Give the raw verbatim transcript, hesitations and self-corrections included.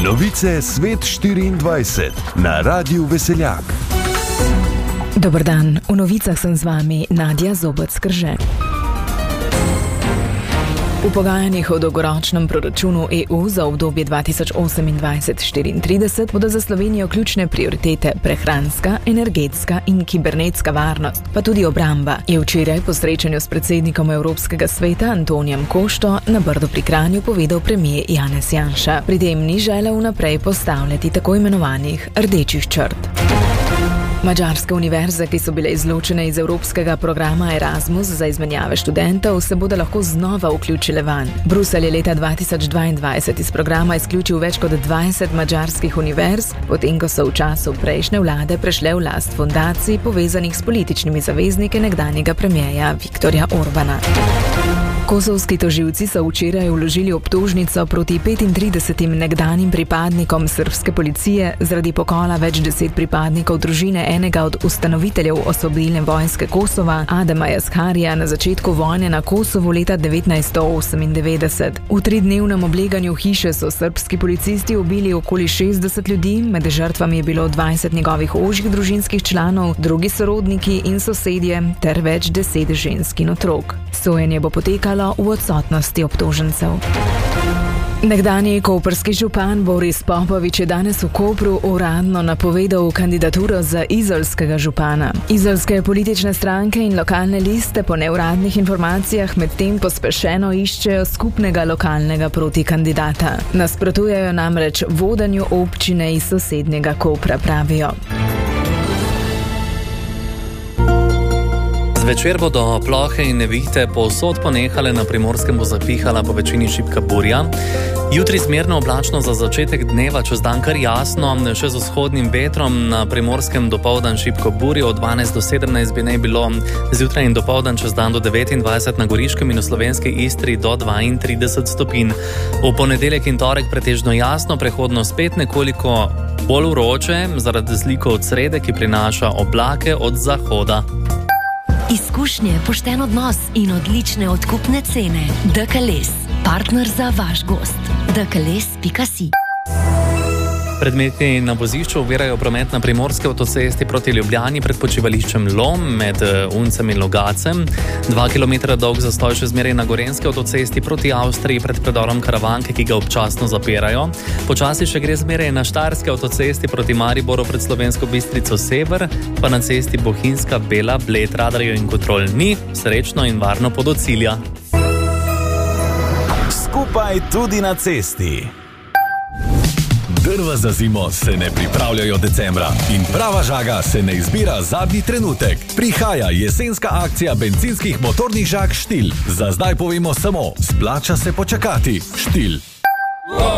Novice Svet štiriindvajset na Radiu Veseljak. Dober dan, v novicah sem z vami Nadja Zobec-Krže. V pogajanjih o dolgoročnem proračunu E U za obdobje dva tisoč osemindvajset do štiriintrideset bodo za Slovenijo ključne prioritete prehranska, energetska in kibernetska varnost, pa tudi obramba, je včeraj po srečanju s predsednikom Evropskega sveta Antonijem Košto na Brdu pri Kranju povedal premier Janez Janša. Pri tem ni želel naprej postavljati tako imenovanih rdečih črt. Madžarske univerze, ki so bile izločene iz evropskega programa Erasmus za izmenjave študentov, se bodo lahko znova vključile vanj. Bruselj je leta dva tisoč dvaindvajset iz programa izključil več kot dvajset madžarskih univerz, potem ko so v času prejšnje vlade prešle v last fundacij povezanih s političnimi zavezniki nekdanjega premierja Viktorja Orbana. Kosovski tožilci so včeraj vložili obtožnico proti petintridesetim nekdanjim pripadnikom srbske policije zaradi pokola več deset pripadnikov družine enega od ustanoviteljev Osvobodilne vojske Kosova, Adema Jaskarija, na začetku vojne na Kosovu leta devetnajststo osemindevetdeset. V tridnevnem obleganju hiše so srbski policisti ubili okoli šestdeset ljudi, med žrtvami je bilo dvajset njegovih ožjih družinskih članov, drugi sorodniki in sosedje ter več deset žensk in otrok. Sojenje bo potekalo v odsotnosti obtožencev. Nekdanji koprski župan Boris Popovič je danes v Kopru uradno napovedal kandidaturo za izolskega župana. Izolske politične stranke in lokalne liste po neuradnih informacijah medtem pospešeno iščejo skupnega lokalnega protikandidata. Nasprotujejo namreč vodenju občine iz sosednjega Kopra, pravijo. Zvečer bodo plohe in nevihte povsod ponehale, na Primorskem bo zapihala po večini šibka burja. Jutri zmerno oblačno za začetek dneva, čez dan kar jasno, še z vzhodnim vetrom, na Primorskem dopoldan šibko burjo, od dvanajst do sedemnajst bi naj bilo, zjutraj in dopoldan čez dan do devetindvajset na Goriškem in v slovenski Istri do dvaintrideset stopinj. V ponedeljek in torek pretežno jasno, prehodno spet nekoliko bolj vroče, zaradi zliko od srede, ki prinaša oblake od zahoda. Izkušnje, pošten odnos in odlične odkupne cene. D K L E S, partner za vaš gost. D K L E S pika si. Predmeti na vozišču ovirajo promet na primorski avtocesti proti Ljubljani pred počivališčem Lom med Uncem in Logacem. Dva kilometra dolg zastoj še zmeraj na Gorenjski avtocesti proti Avstriji pred predorom Karavanke, ki ga občasno zapirajo. Počasi še gre zmeraj na Štajerski avtocesti proti Mariboru pred Slovensko Bistrico Sever, pa na cesti Bohinjska Bela Bled. Radarjev in kontrol ni, srečno in varno pot do cilja. Skupaj tudi na cesti. Drva za zimo se ne pripravljajo decembra in prava žaga se ne izbira zadnji trenutek. Prihaja jesenska akcija bencinskih motornih žag Štil. Za zdaj povemo samo, splača se počakati. Štil.